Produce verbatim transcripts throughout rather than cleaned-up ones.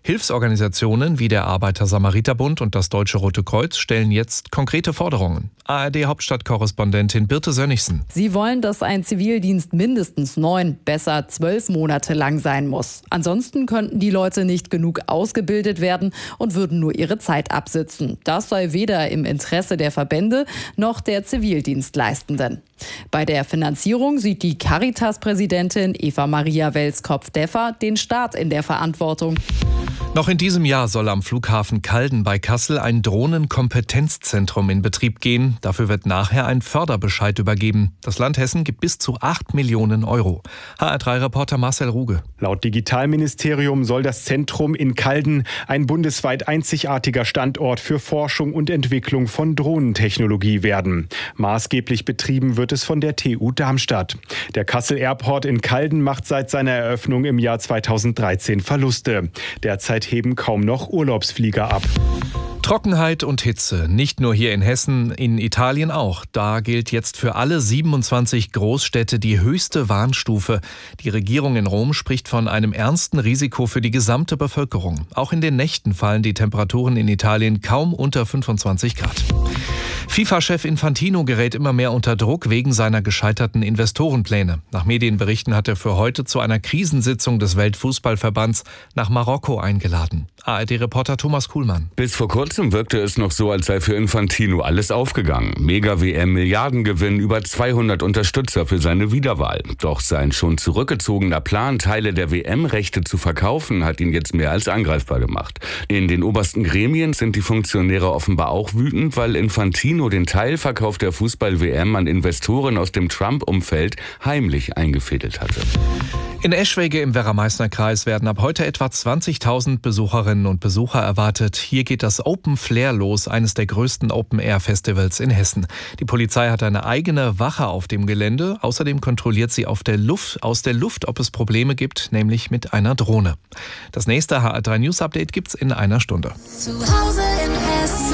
Hilfsorganisationen wie der Arbeiter-Samariter-Bund und das Deutsche Rote Kreuz stellen jetzt konkrete Forderungen. A R D-Hauptstadtkorrespondentin Birte Sönnigsen. Sie wollen, dass ein Zivildienst mindestens neun, besser zwölf Monate lang sein muss. Ansonsten könnten die Leute nicht genug ausgebildet werden und würden nur ihre Zeit absitzen. Das sei weder im Interesse der Verbände noch der Zivildienstleistenden. Bei der Finanzierung sieht die Caritas-Präsidentin Eva Maria Welskopf-Deffer den Staat in der Verantwortung. Noch in diesem Jahr soll am Flughafen Calden bei Kassel ein Drohnenkompetenzzentrum in Betrieb gehen. Dafür wird nachher ein Förderbescheid übergeben. Das Land Hessen gibt bis zu acht Millionen Euro. H R drei Reporter Marcel Ruge. Laut Digitalministerium soll das Zentrum in Calden ein bundesweit einzigartiger Standort für Forschung und Entwicklung von Drohnentechnologie werden. Maßgeblich betrieben wird es von der T U Darmstadt. Der Kassel Airport in Calden macht seit seiner Eröffnung im Jahr zweitausenddreizehn Verluste. Derzeit heben kaum noch Urlaubsflieger ab. Trockenheit und Hitze, nicht nur hier in Hessen, in Italien auch. Da gilt jetzt für alle siebenundzwanzig Großstädte die höchste Warnstufe. Die Regierung in Rom spricht von einem ernsten Risiko für die gesamte Bevölkerung. Auch in den Nächten fallen die Temperaturen in Italien kaum unter fünfundzwanzig Grad. FIFA-Chef Infantino gerät immer mehr unter Druck wegen seiner gescheiterten Investorenpläne. Nach Medienberichten hat er für heute zu einer Krisensitzung des Weltfußballverbands nach Marokko eingeladen. A R D-Reporter Thomas Kuhlmann. Bis vor kurzem wirkte es noch so, als sei für Infantino alles aufgegangen. Mega-W M, Milliardengewinn, über zweihundert Unterstützer für seine Wiederwahl. Doch sein schon zurückgezogener Plan, Teile der W M-Rechte zu verkaufen, hat ihn jetzt mehr als angreifbar gemacht. In den obersten Gremien sind die Funktionäre offenbar auch wütend, weil Infantino den Teilverkauf der Fußball-W M an Investoren aus dem Trump-Umfeld heimlich eingefädelt hatte. In Eschwege im Werra-Meißner-Kreis werden ab heute etwa zwanzigtausend Besucherinnen und Besucher erwartet. Hier geht das Open Flair los, eines der größten Open-Air-Festivals in Hessen. Die Polizei hat eine eigene Wache auf dem Gelände. Außerdem kontrolliert sie auf der Luft, aus der Luft, ob es Probleme gibt, nämlich mit einer Drohne. Das nächste H R drei News Update gibt's in einer Stunde. Zu Hause in Hessen.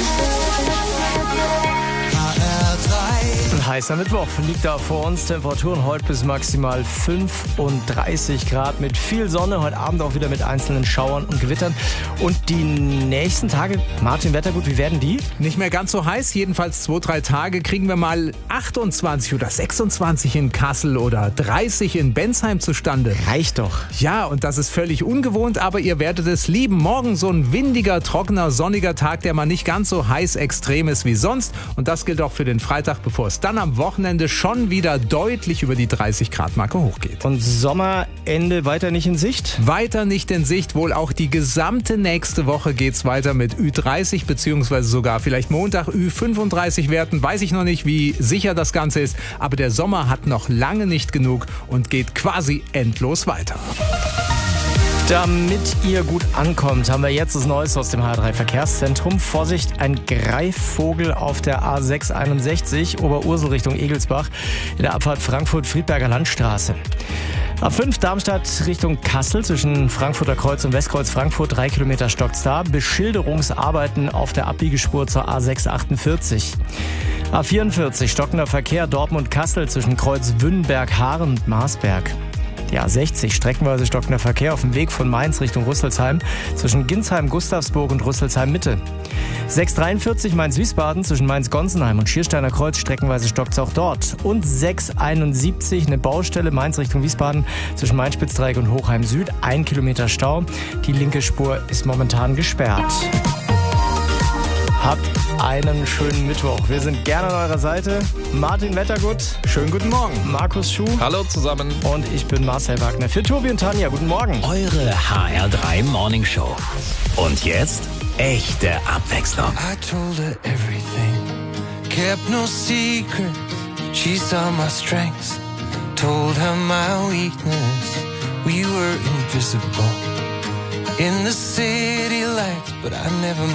Ein heißer Mittwoch liegt da vor uns. Temperaturen heute bis maximal fünfunddreißig Grad mit viel Sonne. Heute Abend auch wieder mit einzelnen Schauern und Gewittern. Und die nächsten Tage, Martin Wettergut, wie werden die? Nicht mehr ganz so heiß. Jedenfalls zwei, drei Tage kriegen wir mal achtundzwanzig oder sechsundzwanzig in Kassel oder dreißig in Bensheim zustande. Reicht doch. Ja, und das ist völlig ungewohnt, aber ihr werdet es lieben. Morgen so ein windiger, trockener, sonniger Tag, der mal nicht ganz so heiß extrem ist wie sonst. Und das gilt auch für den Freitag, bevor es dann am Wochenende schon wieder deutlich über die dreißig Grad Marke hochgeht. Und Sommerende weiter nicht in Sicht? Weiter nicht in Sicht, wohl auch die gesamte nächste Woche geht's weiter mit Ü dreißig, beziehungsweise sogar vielleicht Montag Ü fünfunddreißig Werten. Weiß ich noch nicht, wie sicher das Ganze ist, aber der Sommer hat noch lange nicht genug und geht quasi endlos weiter. Damit ihr gut ankommt, haben wir jetzt das Neueste aus dem H R drei Verkehrszentrum. Vorsicht, ein Greifvogel auf der A sechshunderteinundsechzig, Oberursel Richtung Egelsbach, in der Abfahrt Frankfurt-Friedberger Landstraße. A fünf Darmstadt Richtung Kassel zwischen Frankfurter Kreuz und Westkreuz Frankfurt, drei Kilometer stockt's da. Beschilderungsarbeiten auf der Abbiegespur zur A sechshundertachtundvierzig. A vierundvierzig stockender Verkehr Dortmund-Kassel zwischen Kreuz Wünnberg-Haaren und Marsberg. Die A sechzig, streckenweise stockender Verkehr auf dem Weg von Mainz Richtung Rüsselsheim zwischen Ginsheim, Gustavsburg und Rüsselsheim Mitte. sechshundertdreiundvierzig Mainz-Wiesbaden zwischen Mainz-Gonsenheim und Schiersteiner Kreuz, streckenweise stockt's auch dort. Und sechshunderteinundsiebzig, eine Baustelle Mainz Richtung Wiesbaden zwischen Mainz-Spitzdreieck und Hochheim Süd, ein Kilometer Stau. Die linke Spur ist momentan gesperrt. Habt einen schönen Mittwoch. Wir sind gerne an eurer Seite. Martin Wettergut, schönen guten Morgen. Markus Schuh. Hallo zusammen. Und ich bin Marcel Wagner. Für Tobi und Tanja, guten Morgen. Eure H R drei Morning Show. Und jetzt echte Abwechslung. I told her everything, kept no secret. She saw my strengths, told her my weakness. We were invisible in the city lights, but I never